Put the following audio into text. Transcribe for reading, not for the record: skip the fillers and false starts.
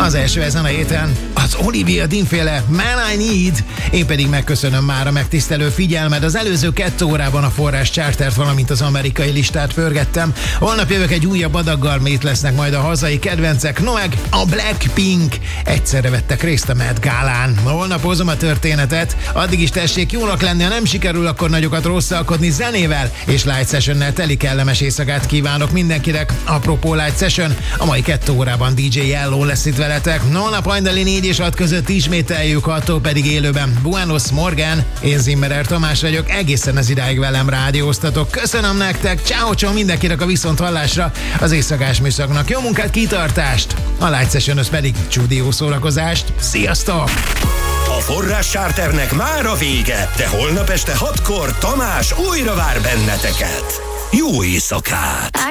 Az első ezen a héten az Olivia Dean-féle Man I Need. Én pedig megköszönöm már a megtisztelő figyelmed. Az előző 2 órában a Forrás Chartert, valamint az amerikai listát pörgettem. Holnap jövök egy újabb adaggal, mit lesznek majd a hazai kedvencek. No meg a Blackpink. Egyszerre vettek részt a Met Gálán. Holnap hozom a történetet. Addig is tessék jónak lenni, ha nem sikerül, akkor nagyokat rosszalkodni zenével és Light Sessionnel teli kellemes éjszakát kívánok mindenkinek. Apropó Light Session, a mai 2 órában DJ Yellow lesz itt veletek. Holnap hajnali 4 és 6 között ismételjük, attól pedig élőben Buenos Morgan. Én Zimmerer Tamás vagyok, egészen az idáig velem rádióztatok. Köszönöm nektek, ciao mindenkinek a viszonthallásra, az éjszakás műszaknak jó munkát, kitartást, a Light Session-höz pedig csúdió szórakozást. Sziasztok! A Forrás Charternek már a vége, de holnap este 6-kor Tamás újra vár benneteket. Jó éjszakát!